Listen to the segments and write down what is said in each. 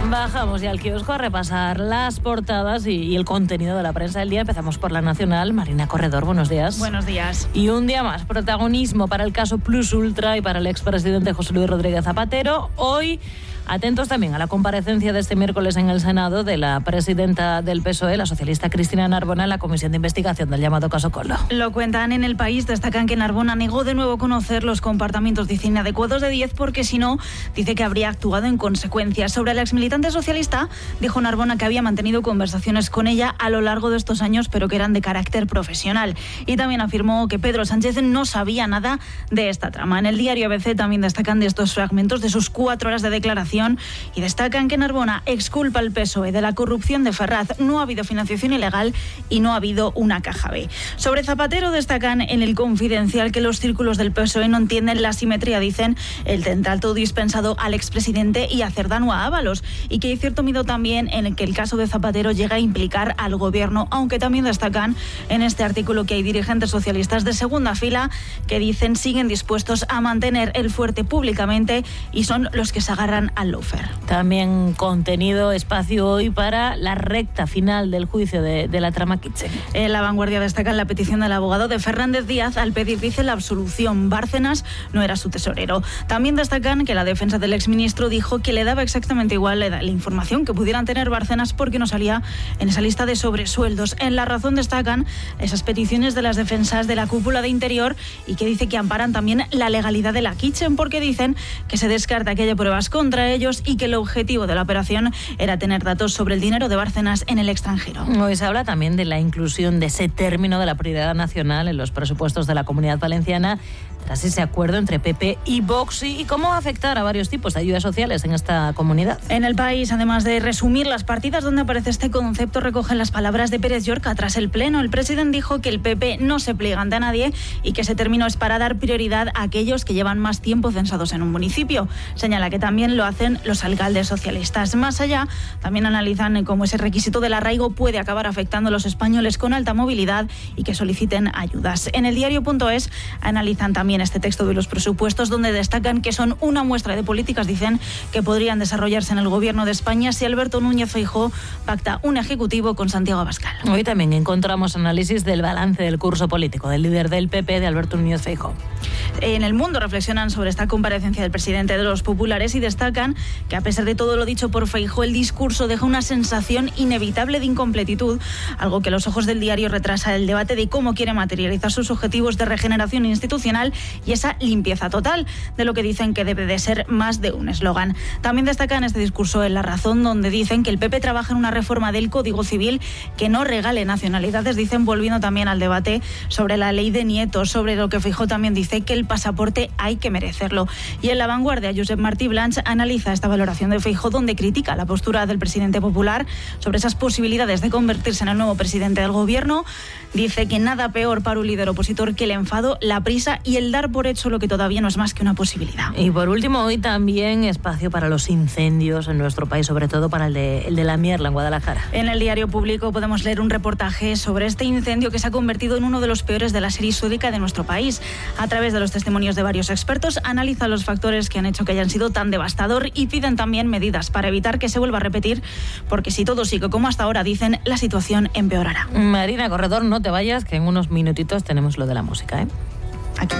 Bajamos ya al kiosco a repasar las portadas y el contenido de la prensa del día. Empezamos por La Nacional. Marina Corredor, buenos días. Buenos días. Y un día más, protagonismo para el caso Plus Ultra y para el expresidente José Luis Rodríguez Zapatero. Hoy, atentos también a la comparecencia de este miércoles en el Senado de la presidenta del PSOE, la socialista Cristina Narbona, en la comisión de investigación del llamado caso Coldo. Lo cuentan en El País, destacan que Narbona negó de nuevo conocer los comportamientos, dice, inadecuados de Díez, porque si no, dice que habría actuado en consecuencia. Sobre el exmilitante socialista, dijo Narbona que había mantenido conversaciones con ella a lo largo de estos años, pero que eran de carácter profesional. Y también afirmó que Pedro Sánchez no sabía nada de esta trama. En el diario ABC también destacan de estos fragmentos de sus 4 horas de declaración y destacan que Narbona exculpa al PSOE de la corrupción de Ferraz. No ha habido financiación ilegal y no ha habido una caja B. Sobre Zapatero destacan en El Confidencial que los círculos del PSOE no entienden la simetría, dicen, el trato dispensado al expresidente y a Cerdán o a Ábalos, y que hay cierto miedo también en el que el caso de Zapatero llega a implicar al gobierno, aunque también destacan en este artículo que hay dirigentes socialistas de segunda fila que dicen siguen dispuestos a mantener el fuerte públicamente y son los que se agarran al lawfare. También contenido, espacio hoy para la recta final del juicio de la trama Kitchen. En La Vanguardia destacan la petición del abogado de Fernández Díaz al pedir, dice, la absolución. Bárcenas no era su tesorero. También destacan que la defensa del exministro dijo que le daba exactamente igual la información que pudieran tener Bárcenas porque no salía en esa lista de sobresueldos. En La Razón destacan esas peticiones de las defensas de la cúpula de Interior y que dice que amparan también la legalidad de la Kitchen porque dicen que se descarta que haya pruebas contra ellos y que el objetivo de la operación era tener datos sobre el dinero de Bárcenas en el extranjero. Hoy se habla también de la inclusión de ese término de la prioridad nacional en los presupuestos de la Comunidad Valenciana tras ese acuerdo entre PP y Vox y cómo va a afectar a varios tipos de ayudas sociales en esta comunidad. En El País, además de resumir las partidas donde aparece este concepto, recogen las palabras de Pérez Llorca tras el Pleno. El presidente dijo que el PP no se pliega ante nadie y que ese término es para dar prioridad a aquellos que llevan más tiempo censados en un municipio. Señala que también lo hacen los alcaldes socialistas. Más allá, también analizan cómo ese requisito del arraigo puede acabar afectando a los españoles con alta movilidad y que soliciten ayudas. En el diario.es analizan también este texto de los presupuestos donde destacan que son una muestra de políticas, dicen, que podrían desarrollarse en el gobierno de España si Alberto Núñez Feijóo pacta un ejecutivo con Santiago Abascal. Hoy también encontramos análisis del balance del curso político del líder del PP, de Alberto Núñez Feijóo. En El Mundo reflexionan sobre esta comparecencia del presidente de los populares y destacan que a pesar de todo lo dicho por Feijóo, el discurso deja una sensación inevitable de incompletitud, algo que a los ojos del diario retrasa el debate de cómo quiere materializar sus objetivos de regeneración institucional y esa limpieza total, de lo que dicen que debe de ser más de un eslogan. También destacan este discurso en La Razón, donde dicen que el PP trabaja en una reforma del Código Civil que no regale nacionalidades, dicen, volviendo también al debate sobre la ley de nietos, sobre lo que Feijóo también dice que el pasaporte hay que merecerlo. Y en La Vanguardia, Josep Martí Blanch analiza esta valoración de Feijóo, donde critica la postura del presidente popular sobre esas posibilidades de convertirse en el nuevo presidente del gobierno. Dice que nada peor para un líder opositor que el enfado, la prisa y el dar por hecho lo que todavía no es más que una posibilidad. Y por último, hoy también espacio para los incendios en nuestro país, sobre todo para el de La Mierla, en Guadalajara. En el diario Público podemos leer un reportaje sobre este incendio que se ha convertido en uno de los peores de la serie histórica de nuestro país. A través de los testimonios de varios expertos, analizan los factores que han hecho que hayan sido tan devastador y piden también medidas para evitar que se vuelva a repetir, porque si todo sigue como hasta ahora, dicen, la situación empeorará. Marina Corredor, no te vayas, que en unos minutitos tenemos lo de la música, ¿eh? Aquí.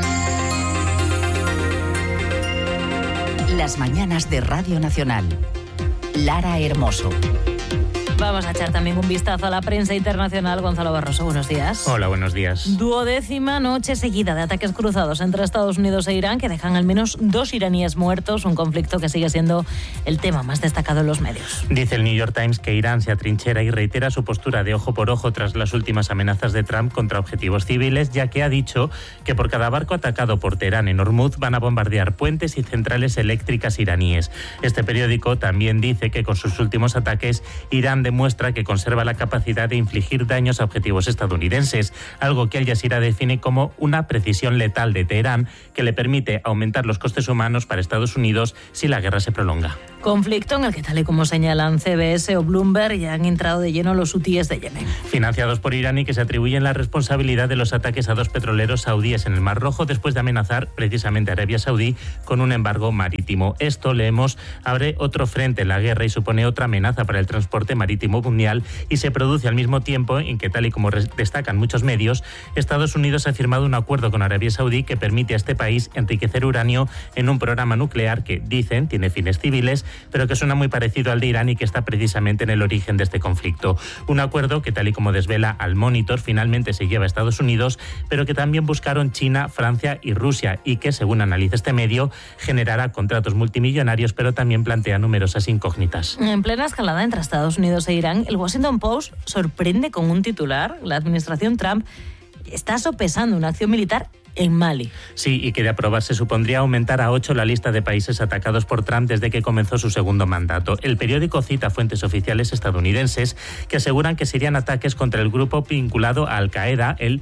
Las mañanas de Radio Nacional. Lara Hermoso. Vamos a echar también un vistazo a la prensa internacional. Gonzalo Barroso, buenos días. Hola, buenos días. 12ª noche seguida de ataques cruzados entre Estados Unidos e Irán que dejan al menos 2 iraníes muertos, un conflicto que sigue siendo el tema más destacado en los medios. Dice el New York Times que Irán se atrinchera y reitera su postura de ojo por ojo tras las últimas amenazas de Trump contra objetivos civiles, ya que ha dicho que por cada barco atacado por Teherán en Hormuz van a bombardear puentes y centrales eléctricas iraníes. Este periódico también dice que con sus últimos ataques Irán demuestra que conserva la capacidad de infligir daños a objetivos estadounidenses, algo que Al Jazeera define como una precisión letal de Teherán que le permite aumentar los costes humanos para Estados Unidos si la guerra se prolonga. Conflicto en el que, tal y como señalan CBS o Bloomberg, ya han entrado de lleno los hutíes de Yemen. Financiados por Irán y que se atribuyen la responsabilidad de los ataques a 2 petroleros saudíes en el Mar Rojo después de amenazar precisamente a Arabia Saudí con un embargo marítimo. Esto, leemos, abre otro frente en la guerra y supone otra amenaza para el transporte marítimo mundial, y se produce al mismo tiempo en que, tal y como destacan muchos medios, Estados Unidos ha firmado un acuerdo con Arabia Saudí que permite a este país enriquecer uranio en un programa nuclear que, dicen, tiene fines civiles, pero que suena muy parecido al de Irán y que está precisamente en el origen de este conflicto. Un acuerdo que, tal y como desvela Al Monitor, finalmente se lleva a Estados Unidos, pero que también buscaron China, Francia y Rusia, y que, según analiza este medio, generará contratos multimillonarios, pero también plantea numerosas incógnitas. En plena escalada entre Estados Unidos e Irán, el Washington Post sorprende con un titular: la administración Trump está sopesando una acción militar en Mali. Sí, y que de aprobarse supondría aumentar a 8 la lista de países atacados por Trump desde que comenzó su segundo mandato. El periódico cita fuentes oficiales estadounidenses que aseguran que serían ataques contra el grupo vinculado a Al-Qaeda, el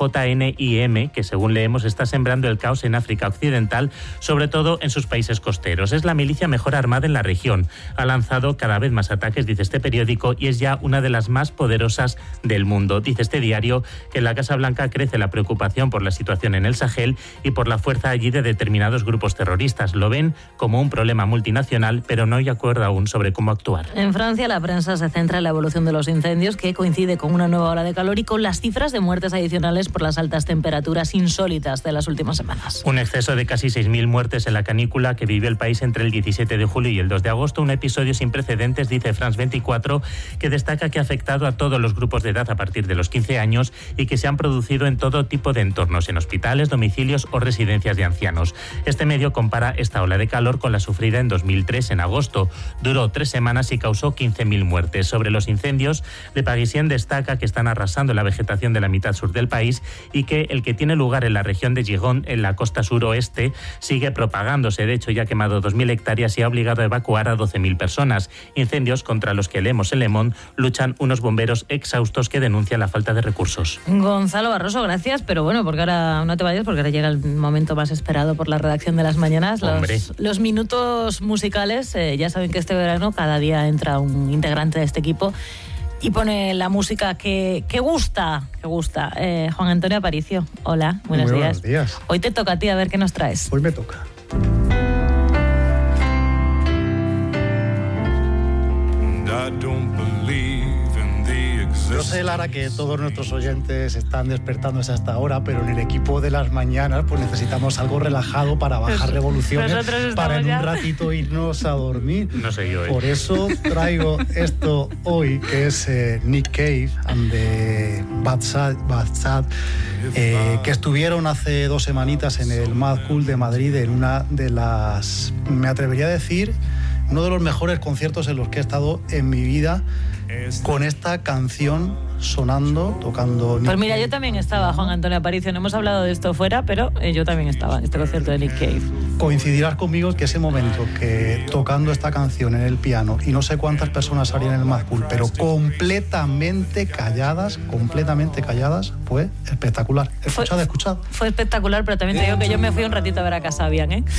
JNIM, que, según leemos, está sembrando el caos en África Occidental, sobre todo en sus países costeros. Es la milicia mejor armada en la región. Ha lanzado cada vez más ataques, dice este periódico, y es ya una de las más poderosas del mundo. Dice este diario que en la Casa Blanca crece la preocupación por la situación en el Sahel y por la fuerza allí de determinados grupos terroristas. Lo ven como un problema multinacional, pero no hay acuerdo aún sobre cómo actuar. En Francia, la prensa se centra en la evolución de los incendios, que coincide con una nueva ola de calor y con las cifras de muertes adicionales por las altas temperaturas insólitas de las últimas semanas. Un exceso de casi 6.000 muertes en la canícula que vivió el país entre el 17 de julio y el 2 de agosto, un episodio sin precedentes, dice France 24, que destaca que ha afectado a todos los grupos de edad a partir de los 15 años y que se han producido en todo tipo de entornos, en hospitales, domicilios o residencias de ancianos. Este medio compara esta ola de calor con la sufrida en 2003, en agosto. Duró 3 semanas y causó 15.000 muertes. Sobre los incendios, Le Parisien destaca que están arrasando la vegetación de la mitad sur del país y que el que tiene lugar en la región de Gijon, en la costa suroeste, sigue propagándose. De hecho, ya ha quemado 2.000 hectáreas y ha obligado a evacuar a 12.000 personas. Incendios contra los que leemos en Le Monde luchan unos bomberos exhaustos que denuncian la falta de recursos. Gonzalo Barroso, gracias, pero bueno, porque ahora no te vayas, porque ahora llega el momento más esperado por la redacción de las mañanas. Los minutos musicales. Ya saben que este verano cada día entra un integrante de este equipo y pone la música que gusta. Juan Antonio Aparicio, hola, buenos días. Hoy te toca a ti, a ver qué nos traes. Hoy me toca. Yo sé, Lara, que todos nuestros oyentes están despertándose hasta ahora, pero en el equipo de las mañanas pues necesitamos algo relajado para bajar revoluciones, para en un ratito irnos a dormir. No sé yo. Por eso traigo esto hoy, que es Nick Cave and the Bad Sad, que estuvieron hace 2 semanitas en el Mad Cool de Madrid, en una de las, me atrevería a decir, uno de los mejores conciertos en los que he estado en mi vida, con esta canción sonando, tocando. Pues mira, yo también estaba, Juan Antonio Aparicio. No hemos hablado de esto fuera, pero yo también estaba en este concierto de Nick Cave. Coincidirás conmigo que ese momento que tocando esta canción en el piano, y no sé cuántas personas salían en el Mad Cool, pero completamente calladas, fue espectacular. Escuchado. Fue espectacular, pero también te digo que yo me fui un ratito a ver a Kasabian, ¿eh?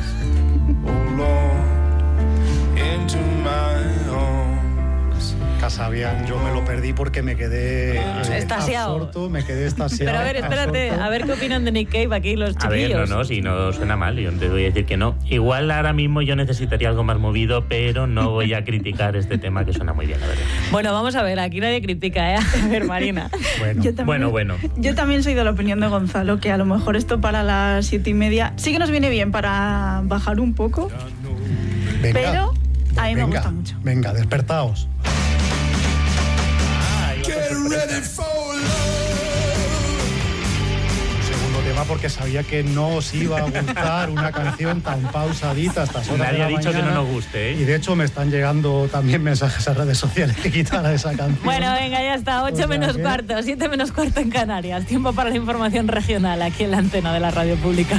Kasabian, yo me lo perdí porque me quedé extasiado. Me quedé extasiado. Pero a ver, espérate, a ver qué opinan de Nick Cave aquí los chiquillos. A ver, si no suena mal, yo te voy a decir que no. Igual ahora mismo yo necesitaría algo más movido, pero no voy a criticar este tema que suena muy bien, la verdad. Bueno, vamos a ver, aquí nadie critica, ¿eh? A ver, Marina. Bueno. Yo también soy de la opinión de Gonzalo, que a lo mejor esto para las 7:30 sí que nos viene bien para bajar un poco, pero a mí me gusta mucho. Venga, despertaos. Segundo tema, porque sabía que no os iba a gustar una canción tan pausadita hasta estas horas. Nadie ha dicho que no nos guste, ¿eh? Y de hecho me están llegando también mensajes a redes sociales que quitara esa canción. Bueno, venga, ya está, 8 menos cuarto, 7 menos cuarto en Canarias. Tiempo para la información regional aquí en la antena de la radio pública.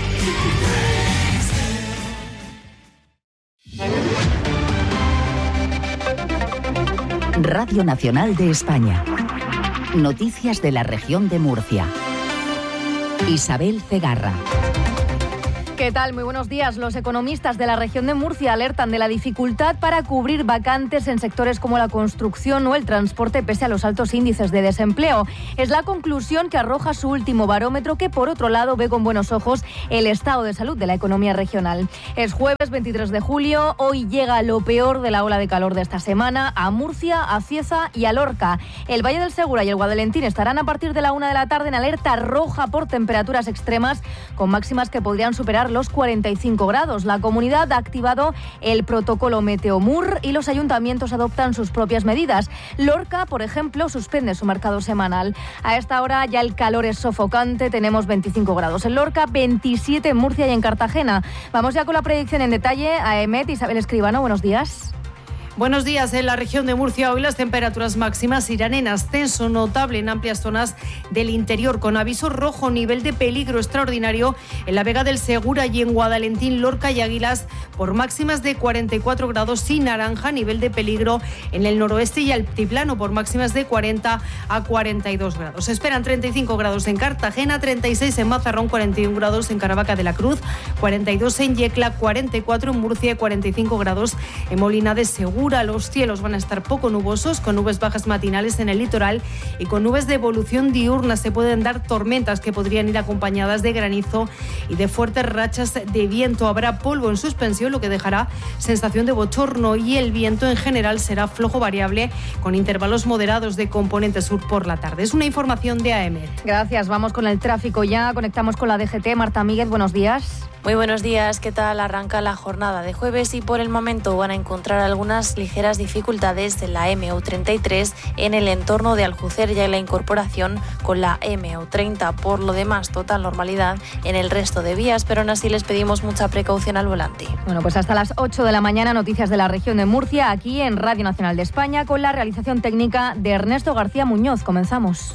Radio Nacional de España. Noticias de la región de Murcia. Isabel Cegarra. ¿Qué tal? Muy buenos días. Los economistas de la región de Murcia alertan de la dificultad para cubrir vacantes en sectores como la construcción o el transporte pese a los altos índices de desempleo. Es la conclusión que arroja su último barómetro, que por otro lado ve con buenos ojos el estado de salud de la economía regional. Es jueves 23 de julio. Hoy llega lo peor de la ola de calor de esta semana a Murcia, a Cieza y a Lorca. El Valle del Segura y el Guadalentín estarán a partir de la 1 de la tarde en alerta roja por temperaturas extremas, con máximas que podrían superar los 45 grados. La comunidad ha activado el protocolo Meteomur y los ayuntamientos adoptan sus propias medidas. Lorca, por ejemplo, suspende su mercado semanal. A esta hora ya el calor es sofocante. Tenemos 25 grados en Lorca, 27 en Murcia y en Cartagena. Vamos ya con la predicción en detalle. A EMET, Isabel Escribano, buenos días. Buenos días. En la región de Murcia hoy las temperaturas máximas irán en ascenso notable en amplias zonas del interior, con aviso rojo nivel de peligro extraordinario en la Vega del Segura y en Guadalentín, Lorca y Águilas por máximas de 44 grados y naranja nivel de peligro en el noroeste y altiplano por máximas de 40 a 42 grados. Se esperan 35 grados en Cartagena, 36 en Mazarrón, 41 grados en Caravaca de la Cruz, 42 en Yecla, 44 en Murcia y 45 grados en Molina de Segura. Los cielos van a estar poco nubosos, con nubes bajas matinales en el litoral y con nubes de evolución diurna. Se pueden dar tormentas que podrían ir acompañadas de granizo y de fuertes rachas de viento. Habrá polvo en suspensión, lo que dejará sensación de bochorno, y el viento en general será flojo variable con intervalos moderados de componente sur por la tarde. Es una información de AEMET. Gracias. Vamos con el tráfico ya. Conectamos con la DGT. Marta Míguez, buenos días. Muy buenos días, ¿qué tal? Arranca la jornada de jueves y por el momento van a encontrar algunas ligeras dificultades en la MU33 en el entorno de Aljucer y en la incorporación con la MU30. Por lo demás, total normalidad en el resto de vías, pero aún así les pedimos mucha precaución al volante. Bueno, pues hasta las 8 de la mañana, noticias de la región de Murcia, aquí en Radio Nacional de España, con la realización técnica de Ernesto García Muñoz. Comenzamos.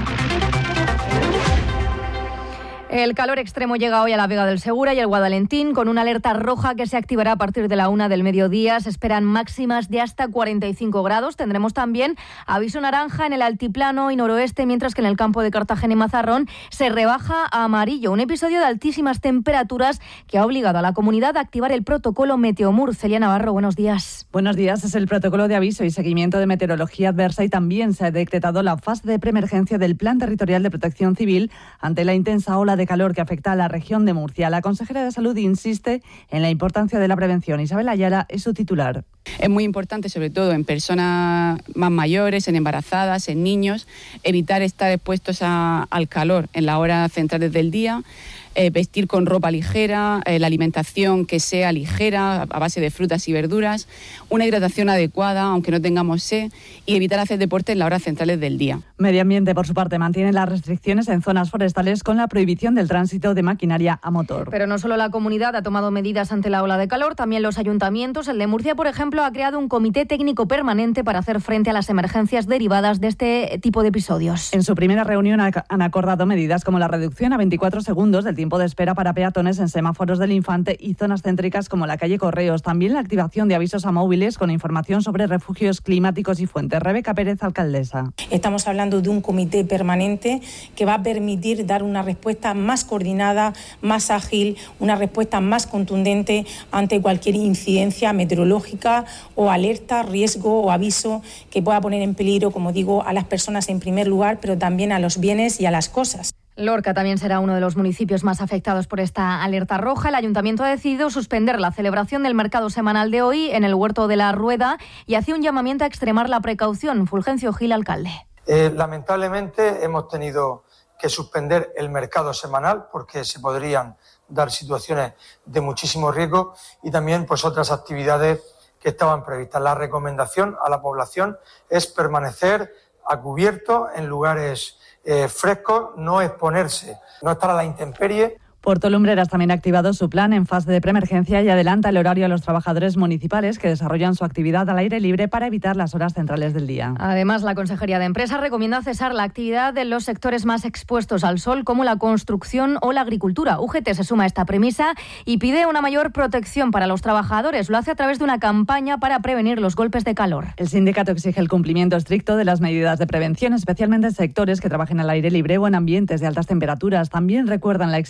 El calor extremo llega hoy a la Vega del Segura y el Guadalentín, con una alerta roja que se activará a partir de la 1 del mediodía. Se esperan máximas de hasta 45 grados. Tendremos también aviso naranja en el altiplano y noroeste, mientras que en el campo de Cartagena y Mazarrón se rebaja a amarillo. Un episodio de altísimas temperaturas que ha obligado a la comunidad a activar el protocolo Meteomur. Celia Navarro, buenos días. Buenos días. Es el protocolo de aviso y seguimiento de meteorología adversa, y también se ha decretado la fase de preemergencia del Plan Territorial de Protección Civil ante la intensa ola de calor que afecta a la región de Murcia. La consejera de Salud insiste en la importancia de la prevención. Isabel Ayala es su titular. Es muy importante, sobre todo en personas más mayores, en embarazadas, en niños, evitar estar expuestos al calor en las horas centrales del día. Vestir con ropa ligera, la alimentación que sea ligera, a base de frutas y verduras, una hidratación adecuada, aunque no tengamos sed, y evitar hacer deporte en las horas centrales del día. Medio Ambiente, por su parte, mantiene las restricciones en zonas forestales con la prohibición del tránsito de maquinaria a motor. Pero no solo la comunidad ha tomado medidas ante la ola de calor, también los ayuntamientos. El de Murcia, por ejemplo, ha creado un comité técnico permanente para hacer frente a las emergencias derivadas de este tipo de episodios. En su primera reunión han acordado medidas como la reducción a 24 segundos del tiempo de espera para peatones en semáforos del Infante y zonas céntricas como la calle Correos. También la activación de avisos a móviles con información sobre refugios climáticos y fuentes. Rebeca Pérez, alcaldesa. Estamos hablando de un comité permanente que va a permitir dar una respuesta más coordinada, más ágil, una respuesta más contundente ante cualquier incidencia meteorológica o alerta, riesgo o aviso que pueda poner en peligro, como digo, a las personas en primer lugar, pero también a los bienes y a las cosas. Lorca también será uno de los municipios más afectados por esta alerta roja. El ayuntamiento ha decidido suspender la celebración del mercado semanal de hoy en el Huerto de la Rueda y hace un llamamiento a extremar la precaución. Fulgencio Gil, alcalde. Lamentablemente hemos tenido que suspender el mercado semanal porque se podrían dar situaciones de muchísimo riesgo y también pues otras actividades que estaban previstas. La recomendación a la población es permanecer a cubierto en lugares frescos, no exponerse, no estar a la intemperie. Puerto Lumbreras también ha activado su plan en fase de preemergencia y adelanta el horario a los trabajadores municipales que desarrollan su actividad al aire libre para evitar las horas centrales del día. Además, la Consejería de Empresa recomienda cesar la actividad de los sectores más expuestos al sol, como la construcción o la agricultura. UGT se suma a esta premisa y pide una mayor protección para los trabajadores. Lo hace a través de una campaña para prevenir los golpes de calor. El sindicato exige el cumplimiento estricto de las medidas de prevención, especialmente en sectores que trabajen al aire libre o en ambientes de altas temperaturas. También recuerdan la existencia del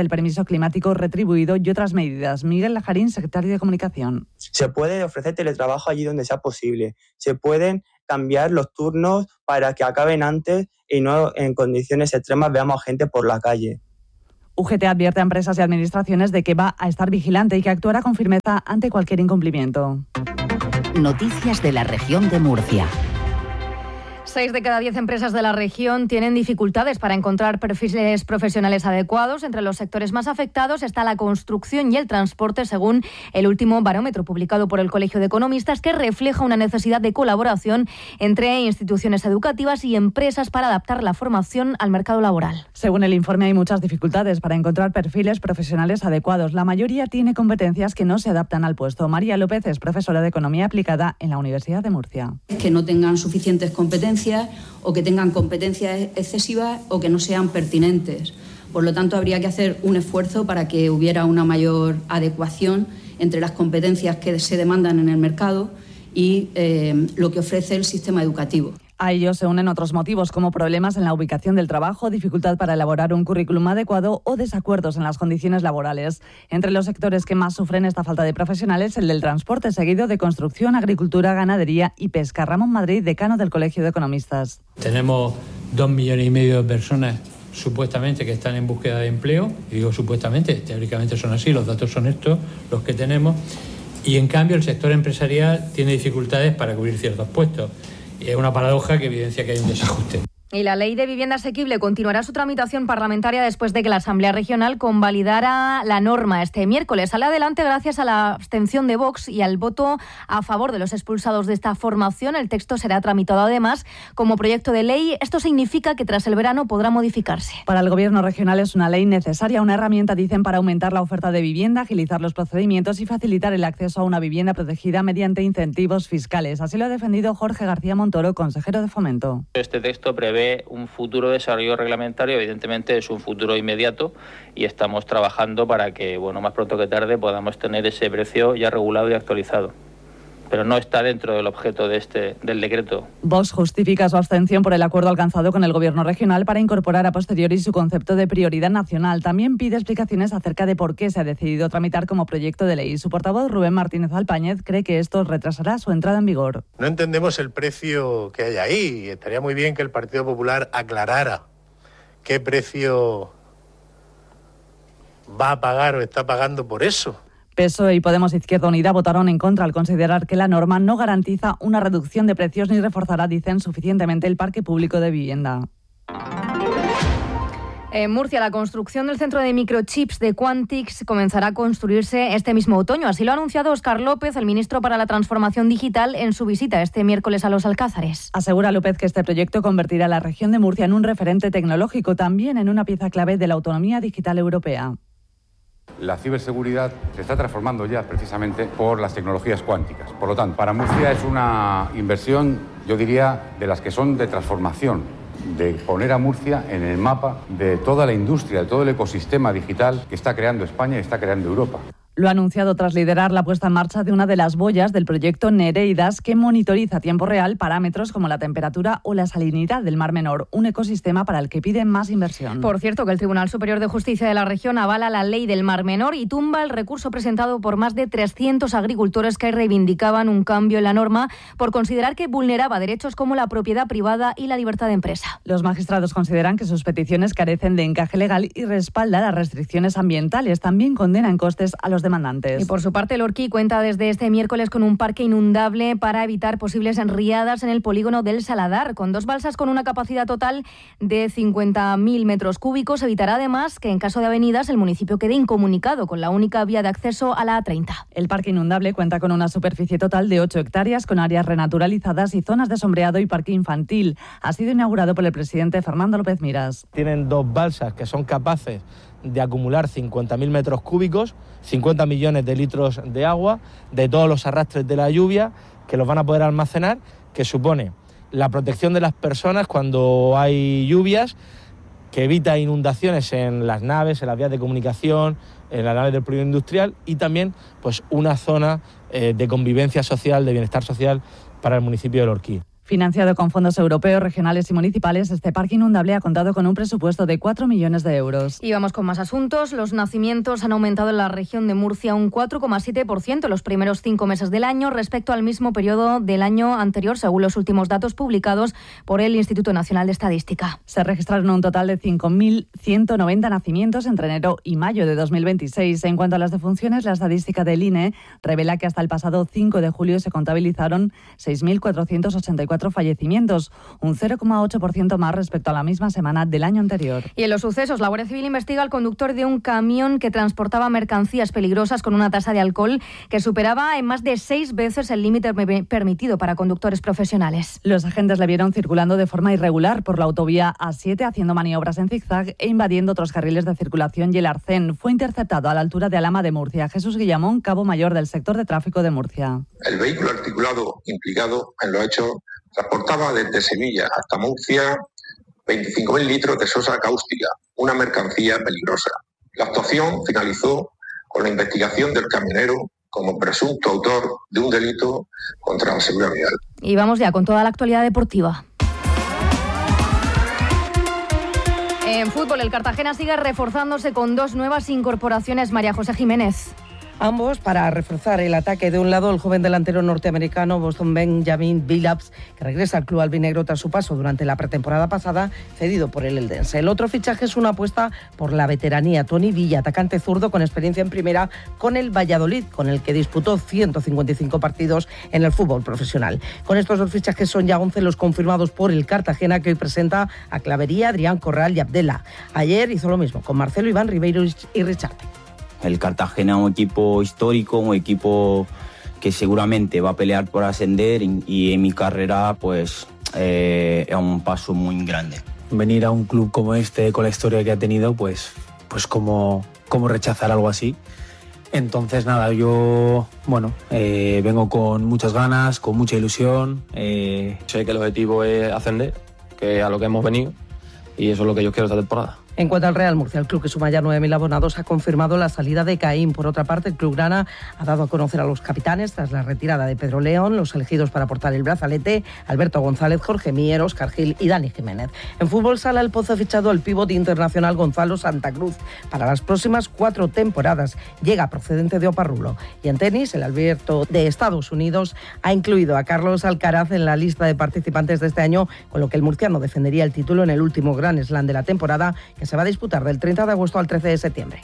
del permiso climático retribuido y otras medidas. Miguel Lajarín, secretario de Comunicación. Se puede ofrecer teletrabajo allí donde sea posible. Se pueden cambiar los turnos para que acaben antes y no en condiciones extremas veamos gente por la calle. UGT advierte a empresas y administraciones de que va a estar vigilante y que actuará con firmeza ante cualquier incumplimiento. Noticias de la región de Murcia. 6 de cada 10 empresas de la región tienen dificultades para encontrar perfiles profesionales adecuados. Entre los sectores más afectados está la construcción y el transporte, según el último barómetro publicado por el Colegio de Economistas, que refleja una necesidad de colaboración entre instituciones educativas y empresas para adaptar la formación al mercado laboral. Según el informe, hay muchas dificultades para encontrar perfiles profesionales adecuados. La mayoría tiene competencias que no se adaptan al puesto. María López es profesora de Economía Aplicada en la Universidad de Murcia. Que no tengan suficientes competencias o que tengan competencias excesivas o que no sean pertinentes. Por lo tanto, habría que hacer un esfuerzo para que hubiera una mayor adecuación entre las competencias que se demandan en el mercado y lo que ofrece el sistema educativo. A ello se unen otros motivos como problemas en la ubicación del trabajo, dificultad para elaborar un currículum adecuado o desacuerdos en las condiciones laborales. Entre los sectores que más sufren esta falta de profesionales, el del transporte, seguido de construcción, agricultura, ganadería y pesca. Ramón Madrid, decano del Colegio de Economistas. Tenemos 2,5 millones de personas supuestamente que están en búsqueda de empleo. Y digo supuestamente, teóricamente son así, los datos son estos, los que tenemos. Y en cambio el sector empresarial tiene dificultades para cubrir ciertos puestos. Es una paradoja que evidencia que hay un desajuste. Y la Ley de Vivienda Asequible continuará su tramitación parlamentaria después de que la Asamblea Regional convalidara la norma este miércoles. Sale adelante gracias a la abstención de Vox y al voto a favor de los expulsados de esta formación. El texto será tramitado además como proyecto de ley. Esto significa que tras el verano podrá modificarse. Para el Gobierno regional es una ley necesaria, una herramienta, dicen, para aumentar la oferta de vivienda, agilizar los procedimientos y facilitar el acceso a una vivienda protegida mediante incentivos fiscales. Así lo ha defendido Jorge García Montoro, consejero de Fomento. Este texto prevé un futuro desarrollo reglamentario, evidentemente es un futuro inmediato y estamos trabajando para que, más pronto que tarde podamos tener ese precio ya regulado y actualizado. Pero no está dentro del objeto del decreto. Vox justifica su abstención por el acuerdo alcanzado con el Gobierno regional para incorporar a posteriori su concepto de prioridad nacional. También pide explicaciones acerca de por qué se ha decidido tramitar como proyecto de ley. Su portavoz, Rubén Martínez Alpáñez, cree que esto retrasará su entrada en vigor. No entendemos el precio que hay ahí. Estaría muy bien que el Partido Popular aclarara qué precio va a pagar o está pagando por eso. PSOE y Podemos Izquierda Unida votaron en contra al considerar que la norma no garantiza una reducción de precios ni reforzará, dicen, suficientemente el parque público de vivienda. En Murcia, la construcción del centro de microchips de Quantix comenzará a construirse este mismo otoño. Así lo ha anunciado Óscar López, el ministro para la Transformación Digital, en su visita este miércoles a Los Alcázares. Asegura López que este proyecto convertirá a la región de Murcia en un referente tecnológico, también en una pieza clave de la autonomía digital europea. La ciberseguridad se está transformando ya precisamente por las tecnologías cuánticas. Por lo tanto, para Murcia es una inversión, yo diría, de las que son de transformación, de poner a Murcia en el mapa de toda la industria, de todo el ecosistema digital que está creando España y está creando Europa. Lo ha anunciado tras liderar la puesta en marcha de una de las boyas del proyecto Nereidas, que monitoriza a tiempo real parámetros como la temperatura o la salinidad del Mar Menor, un ecosistema para el que piden más inversión. Por cierto, que el Tribunal Superior de Justicia de la región avala la ley del Mar Menor y tumba el recurso presentado por más de 300 agricultores que reivindicaban un cambio en la norma por considerar que vulneraba derechos como la propiedad privada y la libertad de empresa. Los magistrados consideran que sus peticiones carecen de encaje legal y respaldan las restricciones ambientales. También condenan costes a los demandantes. Y por su parte, el Orquí cuenta desde este miércoles con un parque inundable para evitar posibles riadas en el polígono del Saladar. Con 2 balsas con una capacidad total de 50.000 metros cúbicos, evitará además que en caso de avenidas el municipio quede incomunicado con la única vía de acceso a la A30. El parque inundable cuenta con una superficie total de 8 hectáreas con áreas renaturalizadas y zonas de sombreado y parque infantil. Ha sido inaugurado por el presidente Fernando López Miras. Tienen 2 balsas que son capaces de acumular 50.000 metros cúbicos, 50 millones de litros de agua, de todos los arrastres de la lluvia, que los van a poder almacenar, que supone la protección de las personas cuando hay lluvias, que evita inundaciones en las naves, en las vías de comunicación, en las naves del polígono industrial y también pues una zona de convivencia social, de bienestar social para el municipio del Orquí. Financiado con fondos europeos, regionales y municipales, este parque inundable ha contado con un presupuesto de 4 millones de euros. Y vamos con más asuntos. Los nacimientos han aumentado en la región de Murcia un 4,7% en los primeros 5 meses del año respecto al mismo periodo del año anterior, según los últimos datos publicados por el Instituto Nacional de Estadística. Se registraron un total de 5.190 nacimientos entre enero y mayo de 2026. En cuanto a las defunciones, la estadística del INE revela que hasta el pasado 5 de julio se contabilizaron 6.484 fallecimientos, un 0,8% más respecto a la misma semana del año anterior. Y en los sucesos, la Guardia Civil investiga al conductor de un camión que transportaba mercancías peligrosas con una tasa de alcohol que superaba en más de 6 veces el límite permitido para conductores profesionales. Los agentes le vieron circulando de forma irregular por la autovía A7, haciendo maniobras en zigzag e invadiendo otros carriles de circulación, y el arcén fue interceptado a la altura de Alhama de Murcia. Jesús Guillamón, cabo mayor del sector de tráfico de Murcia. El vehículo articulado implicado en los hechos transportaba desde Sevilla hasta Murcia 25.000 litros de sosa cáustica, una mercancía peligrosa. La actuación finalizó con la investigación del camionero como presunto autor de un delito contra la seguridad vial. Y vamos ya con toda la actualidad deportiva. En fútbol, el Cartagena sigue reforzándose con 2 nuevas incorporaciones. María José Jiménez. Ambos para reforzar el ataque. De un lado, el joven delantero norteamericano Boston Benjamin Billups, que regresa al club albinegro tras su paso durante la pretemporada pasada, cedido por el Eldense. El otro fichaje es una apuesta por la veteranía. Tony Villa, atacante zurdo con experiencia en primera con el Valladolid, con el que disputó 155 partidos en el fútbol profesional. Con estos 2 fichajes son ya 11 los confirmados por el Cartagena, que hoy presenta a Clavería, Adrián Corral y Abdela. Ayer hizo lo mismo con Marcelo, Iván Ribeiro y Richard. El Cartagena es un equipo histórico, un equipo que seguramente va a pelear por ascender, y en mi carrera pues es un paso muy grande. Venir a un club como este, con la historia que ha tenido, pues cómo rechazar algo así. Entonces nada, yo vengo con muchas ganas, con mucha ilusión. Sé que el objetivo es ascender, que es a lo que hemos venido, y eso es lo que yo quiero esta temporada. En cuanto al Real Murcia, el club, que suma ya 9.000 abonados, ha confirmado la salida de Caín. Por otra parte, el club grana ha dado a conocer a los capitanes, tras la retirada de Pedro León, los elegidos para portar el brazalete: Alberto González, Jorge Mier, Óscar Gil y Dani Jiménez. En fútbol sala, el Pozo ha fichado al pívot internacional Gonzalo Santa Cruz para las próximas 4 temporadas. Llega procedente de Oparrulo. Y en tenis, el Abierto de Estados Unidos ha incluido a Carlos Alcaraz en la lista de participantes de este año, con lo que el murciano defendería el título en el último Grand Slam de la temporada, que se va a disputar del 30 de agosto al 13 de septiembre.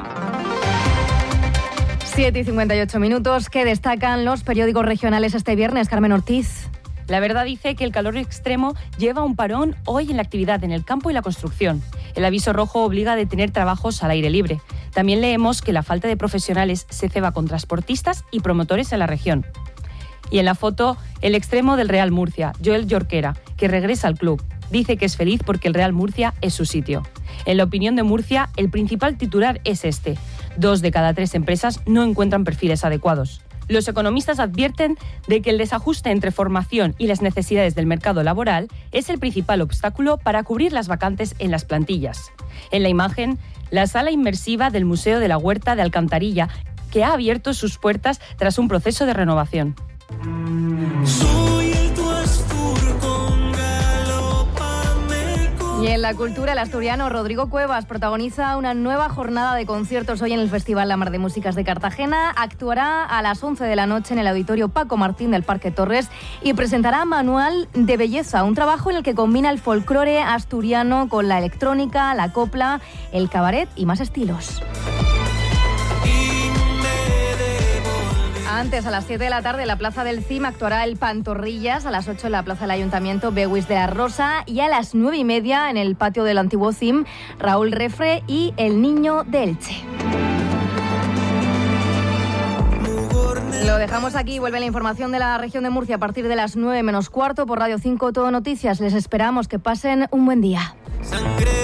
7:58. ¿Qué destacan los periódicos regionales este viernes, Carmen Ortiz? La Verdad dice que el calor extremo lleva un parón hoy en la actividad en el campo y la construcción. El aviso rojo obliga a detener trabajos al aire libre. También leemos que la falta de profesionales se ceba con transportistas y promotores en la región. Y en la foto, el extremo del Real Murcia, Joel Jorquera, que regresa al club. Dice que es feliz porque el Real Murcia es su sitio. En la opinión de Murcia, el principal titular es este: 2 de cada 3 empresas no encuentran perfiles adecuados. Los economistas advierten de que el desajuste entre formación y las necesidades del mercado laboral es el principal obstáculo para cubrir las vacantes en las plantillas. En la imagen, la sala inmersiva del Museo de la Huerta de Alcantarilla, que ha abierto sus puertas tras un proceso de renovación. Y en la cultura, el asturiano Rodrigo Cuevas protagoniza una nueva jornada de conciertos hoy en el Festival La Mar de Músicas de Cartagena. Actuará a las 11 de la noche en el Auditorio Paco Martín del Parque Torres y presentará Manual de Belleza, un trabajo en el que combina el folclore asturiano con la electrónica, la copla, el cabaret y más estilos. Antes, a las 7 de la tarde, en la Plaza del CIM actuará el Pantorrillas, a las 8 en la Plaza del Ayuntamiento Bewis de la Rosa y a las 9:30 en el patio del antiguo CIM Raúl Refre y El Niño de Elche. Lo dejamos aquí. Vuelve la información de la región de Murcia a partir de las 9 menos cuarto por Radio 5 Todo Noticias. Les esperamos. Que pasen un buen día.